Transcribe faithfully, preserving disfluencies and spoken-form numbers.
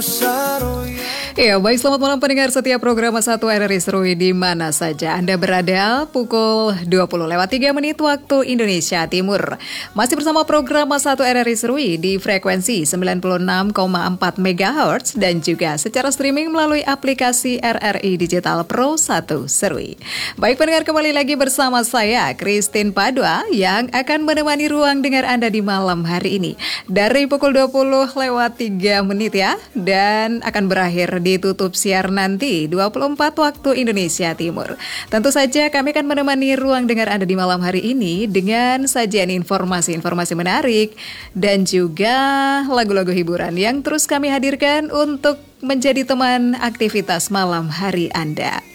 Ya, baik, selamat malam pendengar setiap program satu R R I Serui di mana saja Anda berada. Pukul dua puluh lewat tiga menit waktu Indonesia Timur. Masih bersama program satu R R I Serui di frekuensi sembilan puluh enam koma empat megahertz dan juga secara streaming melalui aplikasi R R I Digital Pro satu Serui. Baik pendengar, kembali lagi bersama saya Christine Padua yang akan menemani ruang dengar Anda di malam hari ini dari pukul dua puluh lewat tiga menit ya, dan akan berakhir ditutup siar nanti dua puluh empat waktu Indonesia Timur. Tentu saja kami akan menemani ruang dengar Anda di malam hari ini dengan sajian informasi-informasi menarik dan juga lagu-lagu hiburan yang terus kami hadirkan untuk menjadi teman aktivitas malam hari Anda.